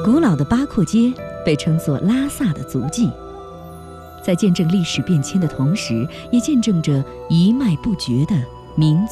古老的巴库街被称作拉萨的足迹，在见证历史变迁的同时，也见证着一脉不绝的民族